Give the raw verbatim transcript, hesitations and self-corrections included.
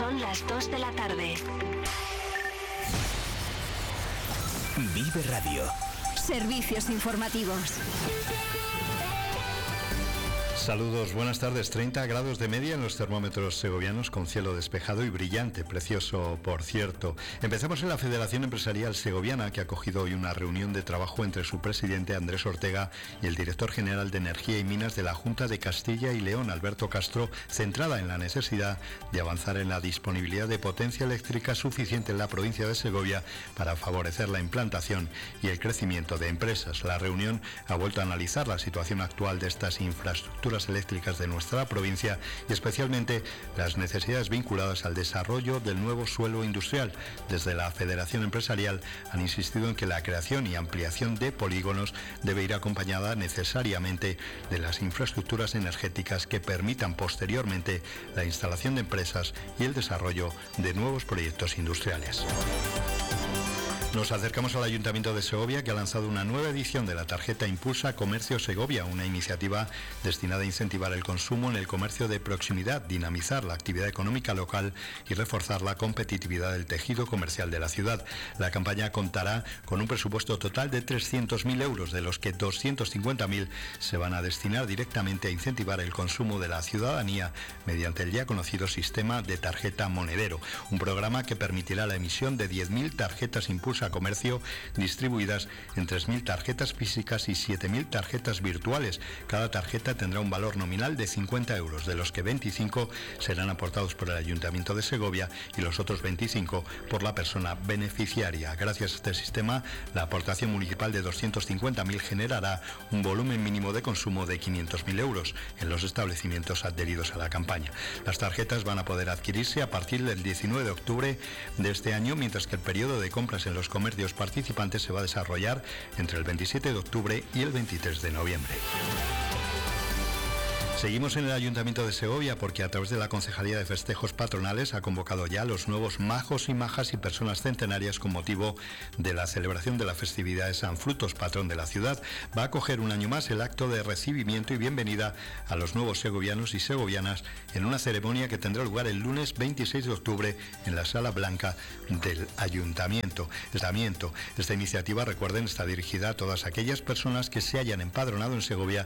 Son las dos de la tarde. Vive Radio. Servicios informativos. Saludos, buenas tardes. treinta grados de media en los termómetros segovianos con cielo despejado y brillante, precioso por cierto. Empezamos en la Federación Empresarial Segoviana, que ha acogido hoy una reunión de trabajo entre su presidente Andrés Ortega y el director general de Energía y Minas de la Junta de Castilla y León, Alberto Castro, centrada en la necesidad de avanzar en la disponibilidad de potencia eléctrica suficiente en la provincia de Segovia para favorecer la implantación y el crecimiento de empresas. La reunión ha vuelto a analizar la situación actual de estas infraestructuras eléctricas de nuestra provincia y especialmente las necesidades vinculadas al desarrollo del nuevo suelo industrial. Desde la Federación Empresarial han insistido en que la creación y ampliación de polígonos debe ir acompañada necesariamente de las infraestructuras energéticas que permitan posteriormente la instalación de empresas y el desarrollo de nuevos proyectos industriales. Nos acercamos al Ayuntamiento de Segovia, que ha lanzado una nueva edición de la tarjeta Impulsa Comercio Segovia, una iniciativa destinada a incentivar el consumo en el comercio de proximidad, dinamizar la actividad económica local y reforzar la competitividad del tejido comercial de la ciudad. La campaña contará con un presupuesto total de trescientos mil euros, de los que doscientos cincuenta mil se van a destinar directamente a incentivar el consumo de la ciudadanía mediante el ya conocido sistema de tarjeta monedero, un programa que permitirá la emisión de diez mil tarjetas Impulsa a Comercio, distribuidas en tres mil tarjetas físicas y siete mil tarjetas virtuales. Cada tarjeta tendrá un valor nominal de cincuenta euros, de los que veinticinco serán aportados por el Ayuntamiento de Segovia y los otros veinticinco por la persona beneficiaria. Gracias a este sistema, la aportación municipal de doscientos cincuenta mil generará un volumen mínimo de consumo de quinientos mil euros en los establecimientos adheridos a la campaña. Las tarjetas van a poder adquirirse a partir del diecinueve de octubre de este año, mientras que el periodo de compras en los comercios participantes se va a desarrollar entre el veintisiete de octubre y el veintitrés de noviembre. Seguimos en el Ayuntamiento de Segovia porque a través de la Concejalía de Festejos Patronales ha convocado ya a los nuevos majos y majas y personas centenarias con motivo de la celebración de la festividad de San Frutos, patrón de la ciudad. Va a acoger un año más el acto de recibimiento y bienvenida a los nuevos segovianos y segovianas en una ceremonia que tendrá lugar el lunes veintiséis de octubre en la Sala Blanca del Ayuntamiento. Esta iniciativa, recuerden, está dirigida a todas aquellas personas que se hayan empadronado en Segovia